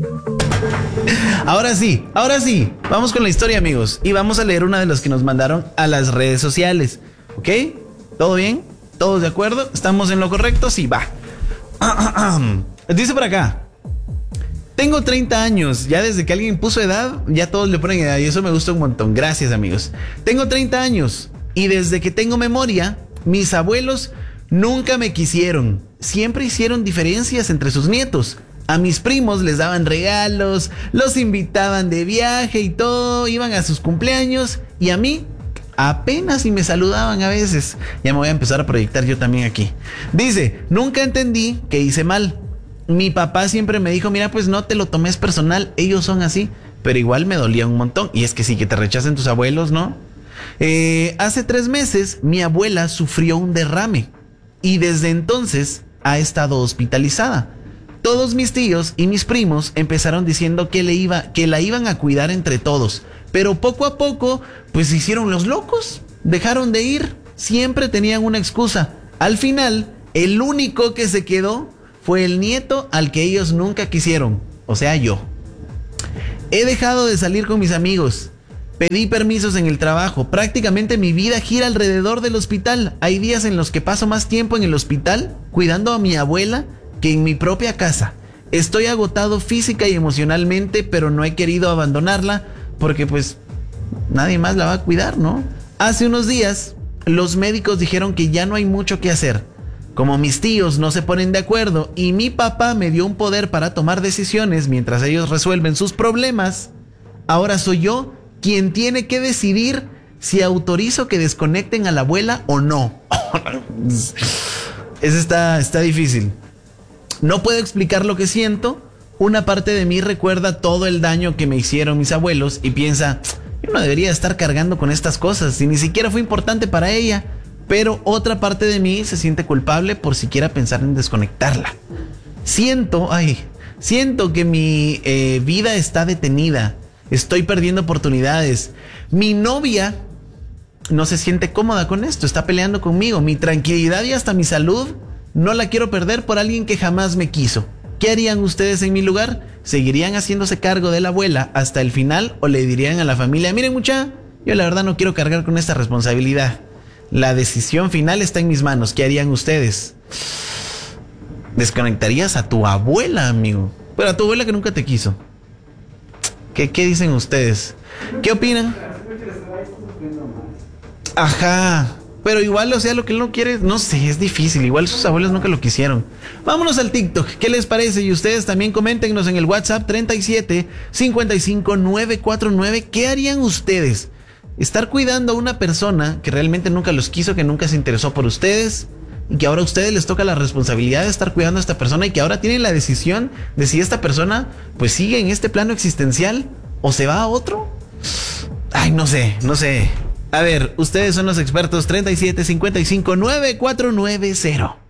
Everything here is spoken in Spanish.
Ahora sí, vamos con la historia, amigos. Y vamos a leer una de las que nos mandaron a las redes sociales. ¿Ok? ¿Todo bien? ¿Todos de acuerdo? ¿Estamos en lo correcto? Sí, va. Dice por acá: tengo 30 años, ya desde que alguien puso edad, ya todos le ponen edad y eso me gusta un montón. Gracias, amigos. Tengo 30 años y desde que tengo memoria, mis abuelos nunca me quisieron. Siempre hicieron diferencias entre sus nietos. A mis primos les daban regalos, los invitaban de viaje y todo, iban a sus cumpleaños y a mí apenas si me saludaban a veces. Ya me voy a empezar a proyectar yo también aquí. Dice: nunca entendí que hice mal. Mi papá siempre me dijo, mira, pues no te lo tomes personal, ellos son así. Pero igual me dolía un montón. Y es que sí, que te rechacen tus abuelos, ¿no? Hace 3 meses mi abuela sufrió un derrame y desde entonces ha estado hospitalizada. Todos mis tíos y mis primos empezaron diciendo que la iban a cuidar entre todos. Pero poco a poco, pues se hicieron los locos. Dejaron de ir. Siempre tenían una excusa. Al final, el único que se quedó fue el nieto al que ellos nunca quisieron. O sea, yo. He dejado de salir con mis amigos. Pedí permisos en el trabajo. Prácticamente mi vida gira alrededor del hospital. Hay días en los que paso más tiempo en el hospital cuidando a mi abuela que en mi propia casa. Estoy agotado física y emocionalmente, pero no he querido abandonarla porque pues nadie más la va a cuidar, ¿no? Hace unos días los médicos dijeron que ya no hay mucho que hacer. Como mis tíos no se ponen de acuerdo y mi papá me dio un poder para tomar decisiones mientras ellos resuelven sus problemas, ahora soy yo quien tiene que decidir si autorizo que desconecten a la abuela o no. Eso está difícil. No puedo explicar lo que siento. Una parte de mí recuerda todo el daño que me hicieron mis abuelos y piensa, yo no debería estar cargando con estas cosas si ni siquiera fue importante para ella. Pero otra parte de mí se siente culpable por siquiera pensar en desconectarla. Siento que mi vida está detenida. Estoy perdiendo oportunidades. Mi novia no se siente cómoda con esto. Está peleando conmigo. Mi tranquilidad y hasta mi salud no la quiero perder por alguien que jamás me quiso. ¿Qué harían ustedes en mi lugar? ¿Seguirían haciéndose cargo de la abuela hasta el final o le dirían a la familia, miren mucha, yo la verdad no quiero cargar con esta responsabilidad? La decisión final está en mis manos. ¿Qué harían ustedes? ¿Desconectarías a tu abuela, amigo? Pero a tu abuela que nunca te quiso. ¿Qué dicen ustedes? ¿Qué opinan? Ajá. Pero igual, o sea, lo que él no quiere, no sé, es difícil. Igual sus abuelos nunca lo quisieron. Vámonos al TikTok. ¿Qué les parece? Y ustedes también coméntenos en el WhatsApp 37 55 949. ¿Qué harían ustedes? Estar cuidando a una persona que realmente nunca los quiso, que nunca se interesó por ustedes y que ahora a ustedes les toca la responsabilidad de estar cuidando a esta persona y que ahora tienen la decisión de si esta persona pues sigue en este plano existencial o se va a otro. Ay, no sé. A ver, ustedes son los expertos. 37 55 9490.